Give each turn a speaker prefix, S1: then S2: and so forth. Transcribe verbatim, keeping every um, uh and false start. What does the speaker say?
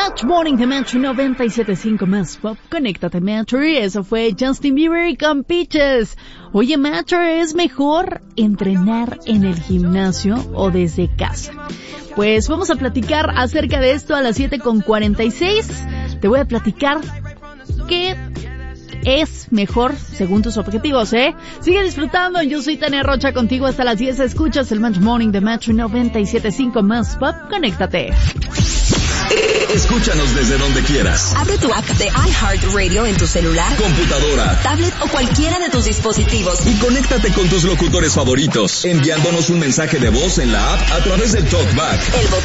S1: Match Morning de Metro noventa y siete punto cinco más pop. Conéctate, Metro. Y eso fue Justin Bieber con Peaches. Oye, Metro, ¿es mejor entrenar en el gimnasio o desde casa? Pues vamos a platicar acerca de esto a las siete con cuarenta y seis. Te voy a platicar qué es mejor según tus objetivos, ¿eh? Sigue disfrutando. Yo soy Tania Rocha, contigo hasta las diez. Escuchas el Match Morning de Metro noventa y siete punto cinco más pop. Conéctate.
S2: Escúchanos desde donde quieras.
S3: Abre tu app de iHeartRadio en tu celular,
S2: computadora,
S3: tablet o cualquiera de tus dispositivos.
S2: Y conéctate con tus locutores favoritos, enviándonos un mensaje de voz en la app a través del TalkBack.
S3: El